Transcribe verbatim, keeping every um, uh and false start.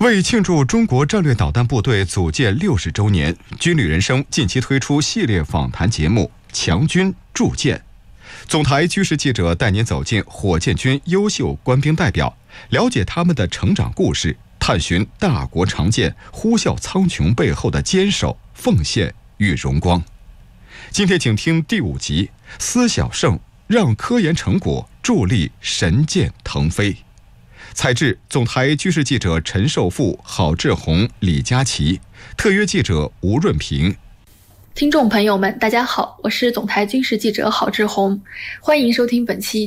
为庆祝中国战略导弹部队组建六十周年，军旅人生近期推出系列访谈节目《强军铸剑》。总台军事记者带您走进火箭军优秀官兵代表，了解他们的成长故事，探寻大国长剑、呼啸苍穹背后的坚守、奉献与荣光。今天请听第五集：思小胜，让科研成果助力神剑腾飞。采制总台军事记者陈寿富、郝志宏、李佳琦，特约记者吴润平。 听众朋友们，大家好，我是总台军事记者郝志宏，欢迎收听本期